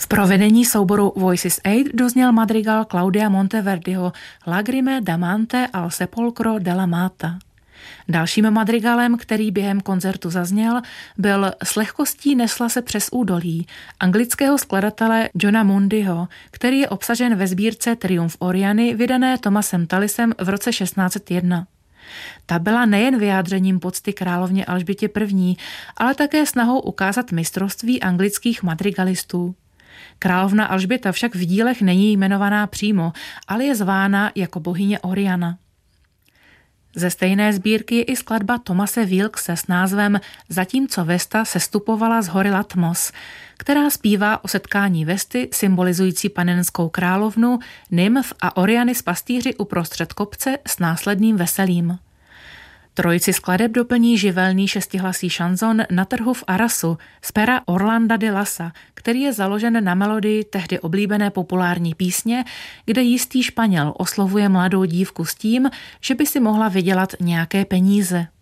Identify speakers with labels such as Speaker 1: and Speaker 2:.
Speaker 1: provedení souboru Voices 8 dozněl madrigal Claudia Monteverdiho Lagrime d'amante al sepolcro della Mata. Dalším madrigalem, který během koncertu zazněl, byl S lehkostí nesla se přes údolí anglického skladatele Johna Mundyho, který je obsažen ve sbírce Triumf Oriany, vydané Thomasem Tallisem v roce 1601. Ta byla nejen vyjádřením pocty královně Alžbětě I., ale také snahou ukázat mistrovství anglických madrigalistů. Královna Alžběta však v dílech není jmenovaná přímo, ale je zvána jako bohyně Oriana. Ze stejné sbírky je i skladba Thomase Wilkese s názvem Zatímco Vesta sestupovala z hory Latmos, která zpívá o setkání Vesty symbolizující panenskou královnu, nymf a Oriany s pastýři uprostřed kopce s následným veselím. Trojici skladeb doplní živelný šestihlasý šanzon Na trhu v Arasu z pera Orlanda de Lassa, který je založen na melodii tehdy oblíbené populární písně, kde jistý Španěl oslovuje mladou dívku s tím, že by si mohla vydělat nějaké peníze.